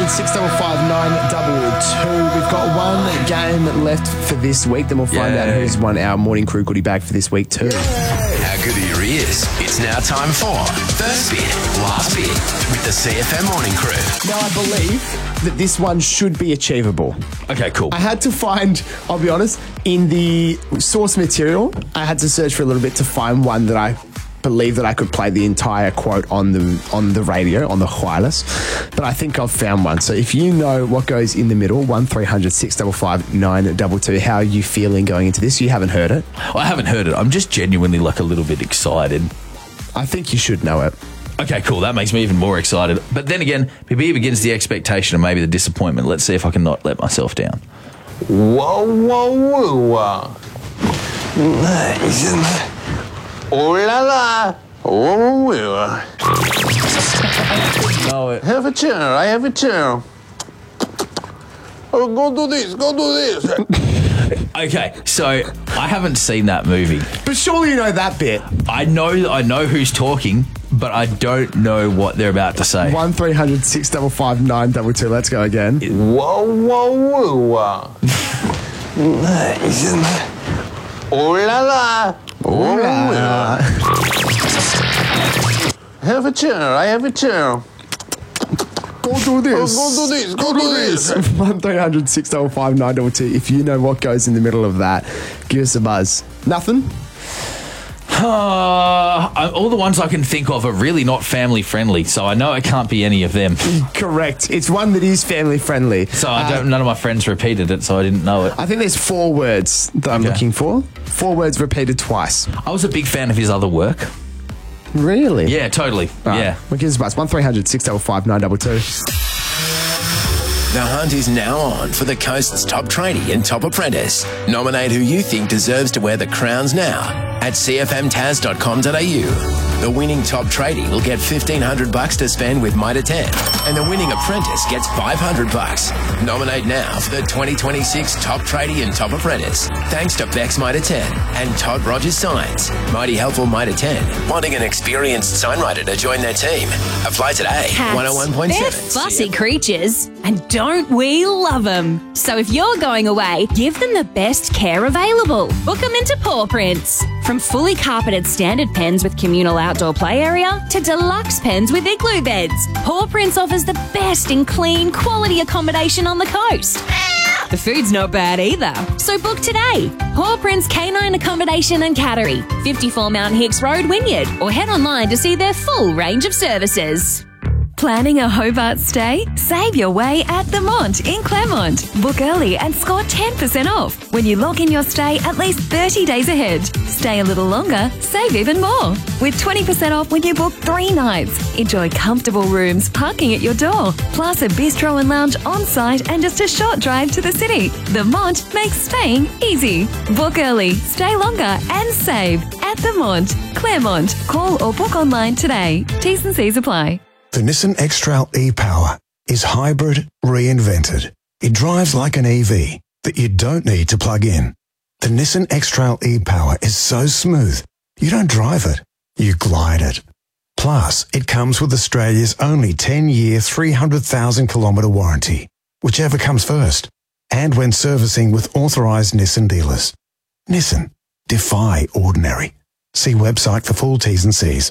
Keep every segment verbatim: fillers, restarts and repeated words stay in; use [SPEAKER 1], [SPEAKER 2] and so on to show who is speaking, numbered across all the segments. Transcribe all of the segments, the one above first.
[SPEAKER 1] hundred, six five five, nine two two. We've got one game left for this week. Then we'll find
[SPEAKER 2] Yay.
[SPEAKER 1] out who's won our morning crew goodie bag for this week too.
[SPEAKER 3] How good are your ears? It's now time for First Bit, Last Bit with the C F M Morning Crew.
[SPEAKER 1] Now I believe that this one should be achievable.
[SPEAKER 2] Okay, cool.
[SPEAKER 1] I had to find, I'll be honest, in the source material, I had to search for a little bit to find one that I believe that I could play the entire quote on the on the radio, on the wireless. But I think I've found one. So if you know what goes in the middle, one three hundred, six five five, nine two two, how are you feeling going into this? You haven't heard it?
[SPEAKER 2] I haven't heard it. I'm just genuinely like a little bit excited.
[SPEAKER 1] I think you should know it.
[SPEAKER 2] Okay, cool. That makes me even more excited. But then again, maybe it begins the expectation and maybe the disappointment. Let's see if I can not let myself down.
[SPEAKER 4] Whoa, whoa, whoa. Oh la la. Oh,
[SPEAKER 2] No, it.
[SPEAKER 4] have a chair. I have a chair. Oh, go do this. Go do this.
[SPEAKER 2] Okay, so I haven't seen that movie.
[SPEAKER 1] But surely you know that bit.
[SPEAKER 2] I know I know who's talking, but I don't know what they're about to say.
[SPEAKER 1] one three hundred, six five five, nine two two. Let's go again.
[SPEAKER 4] Whoa, whoa, whoa. Oh la la. Oh la. Have a chair. I have a chair.
[SPEAKER 1] Go do this.
[SPEAKER 4] Oh, go do this. Go do this.
[SPEAKER 1] one three hundred, six five five, nine two two. If you know what goes in the middle of that, give us a buzz. Nothing?
[SPEAKER 2] Uh, I- all the ones I can think of are really not family friendly, so I know it can't be any of them.
[SPEAKER 1] Correct. It's one that is family friendly.
[SPEAKER 2] So I
[SPEAKER 1] Uh,
[SPEAKER 2] don't. None of my friends repeated it, so I didn't know it.
[SPEAKER 1] I think there's four words that I'm
[SPEAKER 2] Okay.
[SPEAKER 1] looking for. Four words repeated twice.
[SPEAKER 2] I was a big fan of his other work.
[SPEAKER 1] Really?
[SPEAKER 2] Yeah, totally. Yeah.
[SPEAKER 1] Well, give us a buzz. one three hundred, six five five, nine two two.
[SPEAKER 3] The hunt is now on for the coast's top trainee and top apprentice. Nominate who you think deserves to wear the crowns now at c f m taz dot com dot a u. The winning top tradie will get fifteen hundred bucks to spend with Mitre ten, and the winning apprentice gets five hundred bucks. Nominate now for the twenty twenty-six Top Tradie and Top Apprentice. Thanks to Bex Mitre ten and Todd Rogers Signs. Mighty helpful Mitre ten. Wanting an experienced signwriter to join their team? Apply today.
[SPEAKER 5] Cats.
[SPEAKER 3] one oh one point
[SPEAKER 5] They're
[SPEAKER 3] seven.
[SPEAKER 5] fussy creatures, and don't we love them? So if you're going away, give them the best care available. Book them into Paw Prints. From fully carpeted standard pens with communal outdoor play area to deluxe pens with igloo beds, Paw Prints offers the best in clean, quality accommodation on the coast. The food's not bad either, so book today. Paw Prints Canine Accommodation and Cattery, fifty-four Mount Hicks Road, Wynyard, or head online to see their full range of services.
[SPEAKER 6] Planning a Hobart stay? Save your way at The Mont in Claremont. Book early and score ten percent off when you log in your stay at least thirty days ahead. Stay a little longer, save even more. With twenty percent off when you book three nights. Enjoy comfortable rooms, parking at your door, plus a bistro and lounge on site and just a short drive to the city. The Mont makes staying easy. Book early, stay longer and save at The Mont, Claremont. Call or book online today. T's and C's apply.
[SPEAKER 7] The Nissan X-Trail e-Power is hybrid reinvented. It drives like an E V that you don't need to plug in. The Nissan X-Trail e-Power is so smooth, you don't drive it, you glide it. Plus, it comes with Australia's only ten-year, three hundred thousand kilometre warranty, whichever comes first, and when servicing with authorised Nissan dealers. Nissan, defy ordinary. See website for full T's and C's.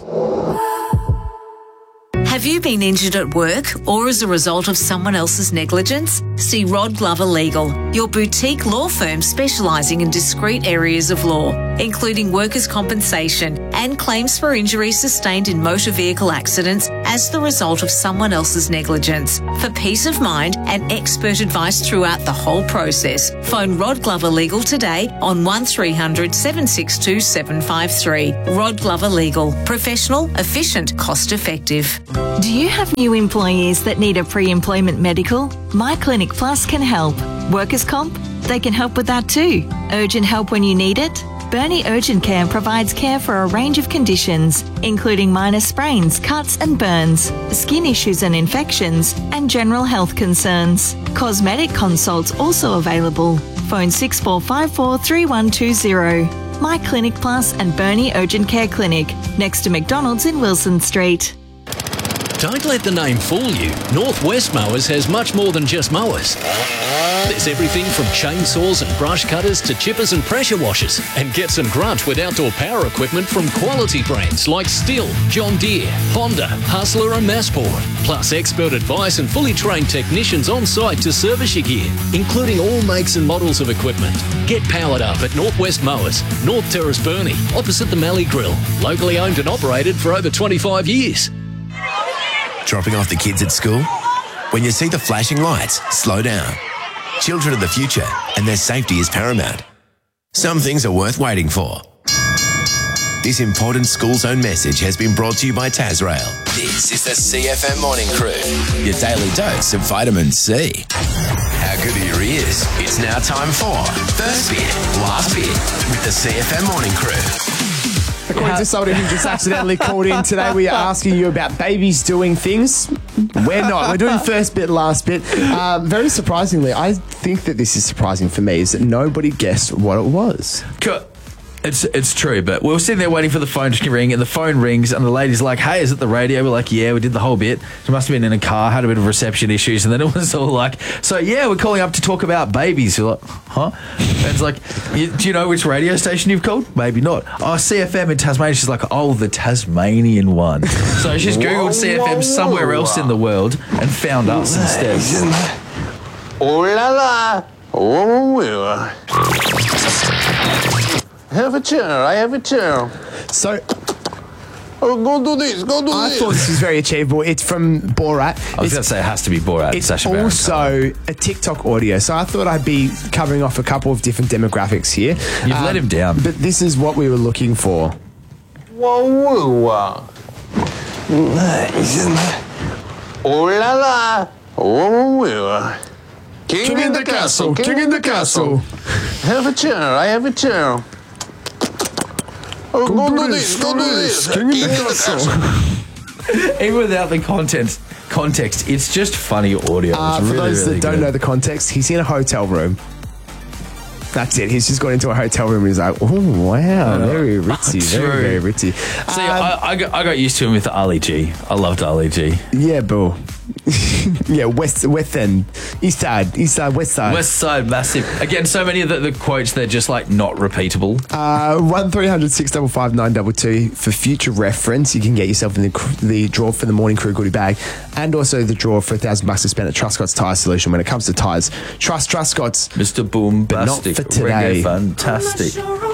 [SPEAKER 8] Have you been injured at work or as a result of someone else's negligence? See Rod Glover Legal, your boutique law firm specialising in discrete areas of law, including workers' compensation and claims for injuries sustained in motor vehicle accidents as the result of someone else's negligence. For peace of mind and expert advice throughout the whole process, phone Rod Glover Legal today on one three hundred, seven six two, seven five three. Rod Glover Legal. Professional, efficient, cost effective.
[SPEAKER 6] Do you have new employees that need a pre-employment medical? My Clinic Plus can help. Workers' comp? They can help with that too. Urgent help when you need it? Bernie Urgent Care provides care for a range of conditions, including minor sprains, cuts and burns, skin issues and infections, and general health concerns. Cosmetic consults also available. Phone six four five four, three one two zero. My Clinic Plus and Bernie Urgent Care Clinic, next to McDonald's in Wilson Street.
[SPEAKER 9] Don't let the name fool you. Northwest Mowers has much more than just mowers. There's everything from chainsaws and brush cutters to chippers and pressure washers. And get some grunt with outdoor power equipment from quality brands like Stihl, John Deere, Honda, Hustler and Massport. Plus expert advice and fully trained technicians on site to service your gear, including all makes and models of equipment. Get powered up at Northwest Mowers, North Terrace Burnie, opposite the Mallee Grill. Locally owned and operated for over twenty-five years.
[SPEAKER 3] Dropping off the kids at school? When you see the flashing lights, slow down. Children are the future, and their safety is paramount. Some things are worth waiting for. This important school zone message has been brought to you by Tasrail. This is the C F M Morning Crew, your daily dose of vitamin C. How good are your ears? It's now time for First Bit, Last Bit with the C F M Morning Crew.
[SPEAKER 1] According to somebody who just accidentally called in today, we are asking you about babies doing things. We're not. We're doing first bit, last bit. Um, very surprisingly, I think that this is surprising for me, is that nobody guessed what it was.
[SPEAKER 2] Cool. It's it's true, but we were sitting there waiting for the phone to ring, and the phone rings, and the lady's like, hey, is it the radio? We're like, yeah, we did the whole bit. She must have been in a car, had a bit of reception issues, and then it was all like, so yeah, we're calling up to talk about babies. We're like, huh? And it's like, do you know which radio station you've called? Maybe not. Oh, C F M in Tasmania. She's like, oh, the Tasmanian one. So she's Googled C F M somewhere else in the world and found us instead.
[SPEAKER 4] Oh la la. Oh, well. Have a chair. I have a chair.
[SPEAKER 1] So,
[SPEAKER 4] oh, go do this. Go do
[SPEAKER 1] I
[SPEAKER 4] this.
[SPEAKER 1] thought this was very achievable. It's from Borat.
[SPEAKER 2] I was going to say it has to be Borat.
[SPEAKER 1] It's
[SPEAKER 2] Sacha Baron
[SPEAKER 1] also a TikTok audio. So I thought I'd be covering off a couple of different demographics here.
[SPEAKER 2] You've let him down.
[SPEAKER 1] But this is what we were looking for.
[SPEAKER 4] Whoa, whoa. Oh la la. Oh, well. King,
[SPEAKER 1] King in the castle. King in the castle.
[SPEAKER 4] Have a chair. I have a chair. Oh, go, do this. Go do this.
[SPEAKER 1] King in the castle.
[SPEAKER 2] Even without the content, context, it's just funny audio.
[SPEAKER 1] Uh,
[SPEAKER 2] it's
[SPEAKER 1] for
[SPEAKER 2] really,
[SPEAKER 1] those
[SPEAKER 2] really
[SPEAKER 1] that don't
[SPEAKER 2] good.
[SPEAKER 1] know the context, he's in a hotel room. That's it. He's just got into a hotel room and he's like, oh, wow, very ritzy,
[SPEAKER 2] True.
[SPEAKER 1] very, very ritzy.
[SPEAKER 2] See,
[SPEAKER 1] Um,
[SPEAKER 2] I, I, got, I got used to him with Ali G. I loved Ali G.
[SPEAKER 1] Yeah, boo. yeah, West, West End, East Side, East Side, West Side.
[SPEAKER 2] West Side, massive. Again, so many of the, the quotes, they're just like not repeatable.
[SPEAKER 1] Uh, one three hundred six five five nine two two for future reference. You can get yourself in the, cr- the draw for the Morning Crew goodie bag, and also the draw for a thousand bucks to spend at Truscott's Tyre Solution. When it comes to tyres, trust Truscott's.
[SPEAKER 2] Mister Boom,
[SPEAKER 1] But not for today.
[SPEAKER 2] Fantastic.